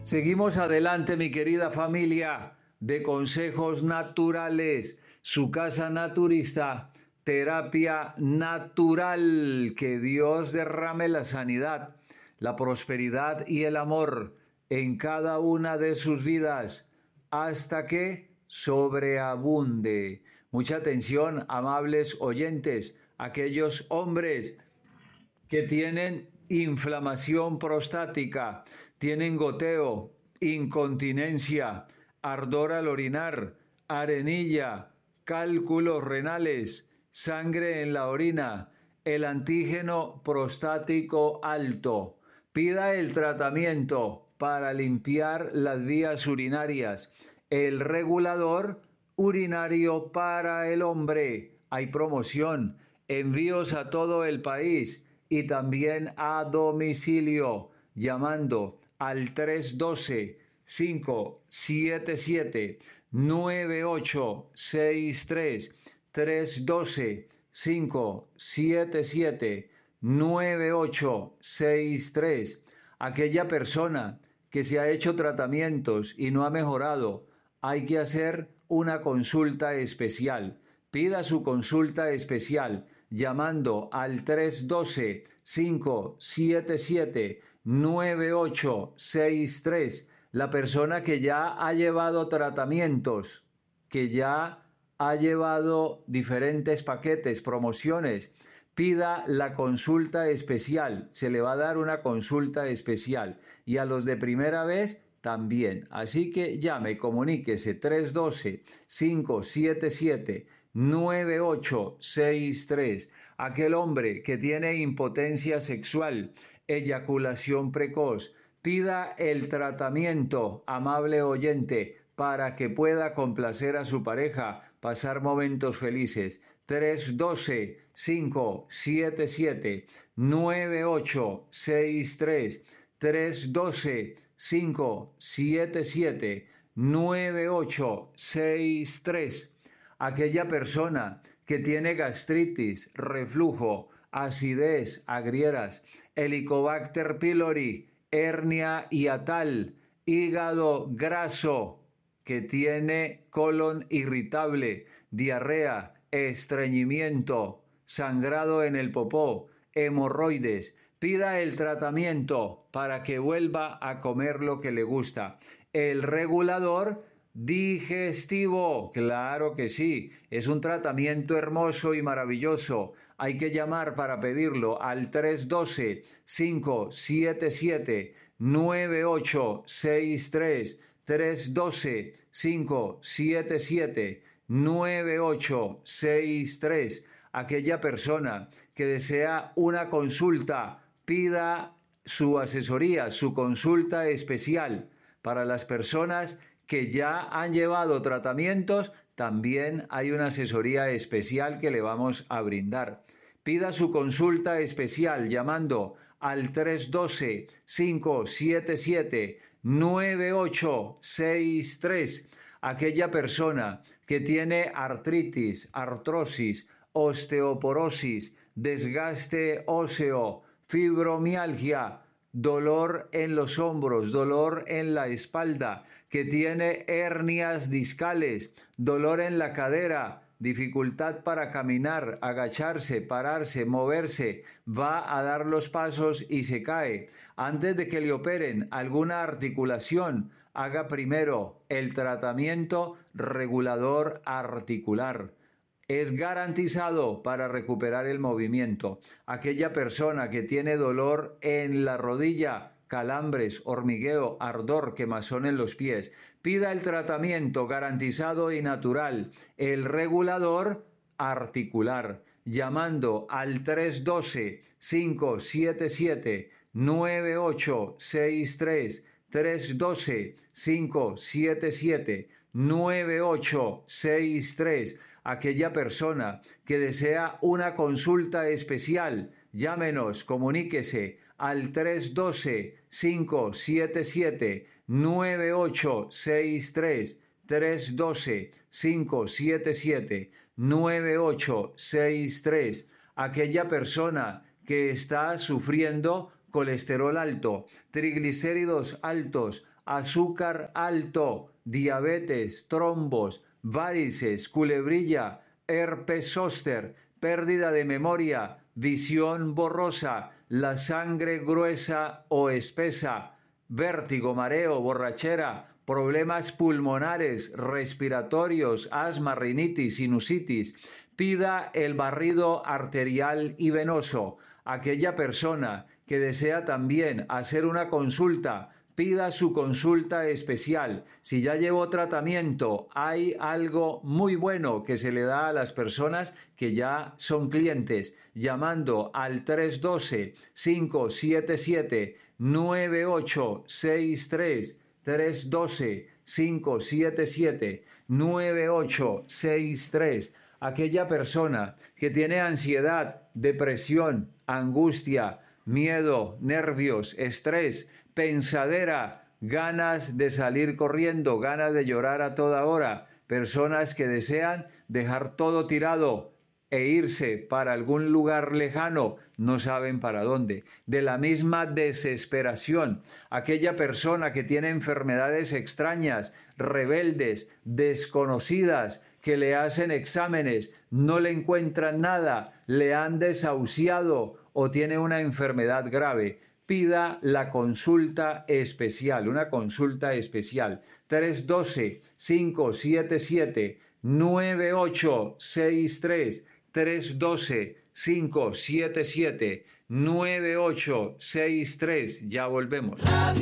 Seguimos adelante, mi querida familia de Consejos Naturales, su casa naturista, terapia natural. Que Dios derrame la sanidad, la prosperidad y el amor en cada una de sus vidas hasta que sobreabunde. Mucha atención, amables oyentes, aquellos hombres que tienen inflamación prostática, tienen goteo, incontinencia, ardor al orinar, arenilla, cálculos renales, sangre en la orina, el antígeno prostático alto. Pida el tratamiento para limpiar las vías urinarias, el regulador urinario para el hombre. Hay promoción, envíos a todo el país y también a domicilio, llamando al 312-577-9863, 312-577-9863. Aquella persona que se ha hecho tratamientos y no ha mejorado, hay que hacer una consulta especial. Pida su consulta especial llamando al 312-577-9863. La persona que ya ha llevado tratamientos, que ya ha llevado diferentes paquetes, promociones, pida la consulta especial. Se le va a dar una consulta especial. Y a los de primera vez también. Así que llame, comuníquese 312-577-9863. Aquel hombre que tiene impotencia sexual, eyaculación precoz, pida el tratamiento, amable oyente, para que pueda complacer a su pareja, pasar momentos felices. 312-577-9863. 312-577-9863. Aquella persona que tiene gastritis, reflujo, acidez, agrieras, Helicobacter pylori, hernia hiatal, hígado graso, que tiene colon irritable, diarrea, estreñimiento, sangrado en el popó, hemorroides. Pida el tratamiento para que vuelva a comer lo que le gusta. El regulador digestivo, claro que sí, es un tratamiento hermoso y maravilloso. Hay que llamar para pedirlo al 312-577-9863. 312-577-9863. Aquella persona que desea una consulta, pida su asesoría, su consulta especial. Para las personas que ya han llevado tratamientos, también hay una asesoría especial que le vamos a brindar. Pida su consulta especial llamando al 312-577-9863. Aquella persona que tiene artritis, artrosis, osteoporosis, desgaste óseo, fibromialgia, dolor en los hombros, dolor en la espalda, que tiene hernias discales, dolor en la cadera, dificultad para caminar, agacharse, pararse, moverse, va a dar los pasos y se cae. Antes de que le operen alguna articulación, haga primero el tratamiento regulador articular. Es garantizado para recuperar el movimiento. Aquella persona que tiene dolor en la rodilla, calambres, hormigueo, ardor, quemazón en los pies, pida el tratamiento garantizado y natural, el regulador articular, llamando al 312-577-9863, 312-577-9863. Aquella persona que desea una consulta especial, llámenos, comuníquese al 312-577-9863, 312-577-9863. Aquella persona que está sufriendo colesterol alto, triglicéridos altos, azúcar alto, diabetes, trombos, varices, culebrilla, herpes zóster, pérdida de memoria, visión borrosa, la sangre gruesa o espesa, vértigo, mareo, borrachera, problemas pulmonares, respiratorios, asma, rinitis, sinusitis. Pida el barrido arterial y venoso. Aquella persona que desea también hacer una consulta, pida su consulta especial. Si ya llevó tratamiento, hay algo muy bueno que se le da a las personas que ya son clientes, llamando al 312-577-9863, 312-577-9863. Aquella persona que tiene ansiedad, depresión, angustia, miedo, nervios, estrés, pensadera, ganas de salir corriendo, ganas de llorar a toda hora, personas que desean dejar todo tirado e irse para algún lugar lejano, no saben para dónde. De la misma desesperación, aquella persona que tiene enfermedades extrañas, rebeldes, desconocidas, que le hacen exámenes, no le encuentran nada, le han desahuciado o tiene una enfermedad grave, pida la consulta especial, una consulta especial. 312-577-9863, 312-577-9863. Ya volvemos.